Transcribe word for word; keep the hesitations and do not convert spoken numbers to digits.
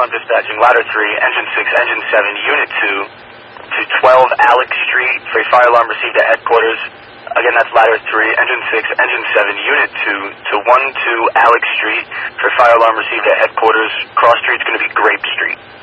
front dispatching ladder three, engine six, engine seven, unit two to twelve Alex Street for a fire alarm received at headquarters. Again, that's ladder three, engine six, engine seven, unit two to one two Alex Street for a fire alarm received at headquarters. Cross street's going to be Grape Street.